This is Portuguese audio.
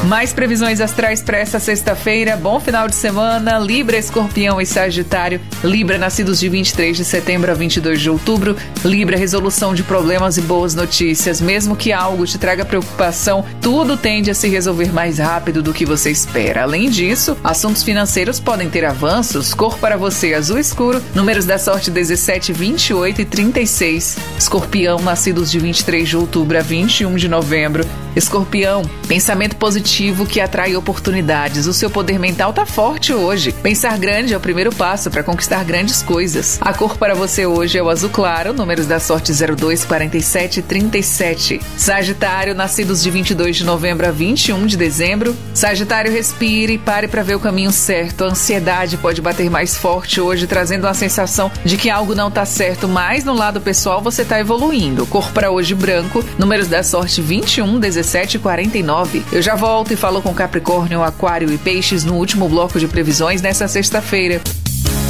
Mais previsões astrais para essa sexta-feira. Bom final de semana. Libra, Escorpião e Sagitário. Libra, nascidos de 23 de setembro a 22 de outubro. Libra, resolução de problemas e boas notícias. Mesmo que algo te traga preocupação, tudo tende a se resolver mais rápido do que você espera. Além disso, assuntos financeiros podem ter avanços. Cor para você, azul escuro. Números da sorte 17, 28 e 36. Escorpião, nascidos de 23 de outubro a 21 de novembro. Escorpião, pensamento positivo que atrai oportunidades. O seu poder mental tá forte hoje. Pensar grande é o primeiro passo para conquistar grandes coisas. A cor para você hoje é o azul claro, números da sorte 02, 47 e 37. Sagitário, nascidos de 22 de novembro a 21 de dezembro. Sagitário, respire e pare para ver o caminho certo. A ansiedade pode bater mais forte hoje, trazendo a sensação de que algo não tá certo, mas no lado pessoal você tá evoluindo. Cor para hoje branco, números da sorte 21, 17 e 49. Eu já volto e falo com Capricórnio, Aquário e Peixes no último bloco de previsões nessa sexta-feira.